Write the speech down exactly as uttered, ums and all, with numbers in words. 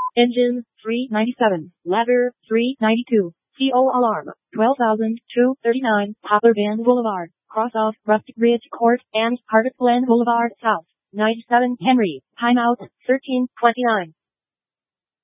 Engine, three ninety-seven. Ladder, three ninety-two. C O alarm, twelve thousand two hundred thirty-nine. Poplar Bend Boulevard, cross off Rustic Ridge Court and Harvest Glen Boulevard South. ninety-seven Henry, timeout, thirteen twenty-nine.